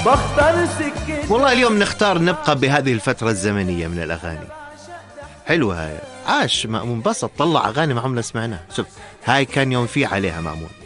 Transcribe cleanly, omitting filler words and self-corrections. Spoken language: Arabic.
بختار سكتي. والله اليوم نختار نبقى بهذه الفترة الزمنية من الأغاني. حلوة هاي، عاش مأمون، بسط طلع أغاني ما عمرنا سمعناها. شوف هاي كان يوم فيه عليها مأمون.